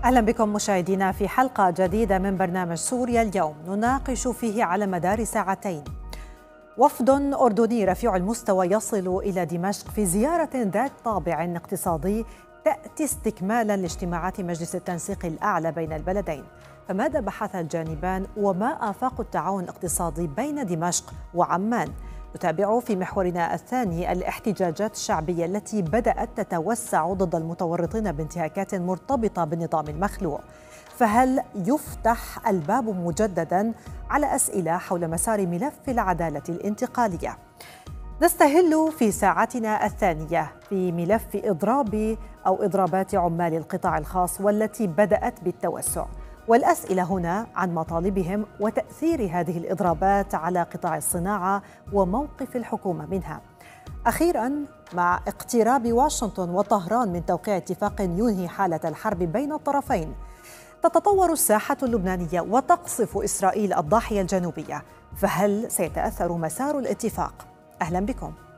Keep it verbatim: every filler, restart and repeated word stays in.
أهلا بكم مشاهدينا في حلقة جديدة من برنامج سوريا اليوم، نناقش فيه على مدار ساعتين وفد أردني رفيع المستوى يصل إلى دمشق في زيارة ذات طابع اقتصادي تأتي استكمالا لاجتماعات مجلس التنسيق الأعلى بين البلدين. فماذا بحث الجانبان وما آفاق التعاون الاقتصادي بين دمشق وعمان؟ نتابع في محورنا الثاني الاحتجاجات الشعبية التي بدأت تتوسع ضد المتورطين بانتهاكات مرتبطة بالنظام المخلوع. فهل يفتح الباب مجددا على أسئلة حول مسار ملف العدالة الانتقالية؟ نستهل في ساعتنا الثانية في ملف إضراب أو إضرابات عمال القطاع الخاص والتي بدأت بالتوسع، والأسئلة هنا عن مطالبهم وتأثير هذه الإضرابات على قطاع الصناعة وموقف الحكومة منها. أخيراً، مع اقتراب واشنطن وطهران من توقيع اتفاق ينهي حالة الحرب بين الطرفين، تتطور الساحة اللبنانية وتقصف إسرائيل الضاحية الجنوبية. فهل سيتأثر مسار الاتفاق؟ أهلاً بكم.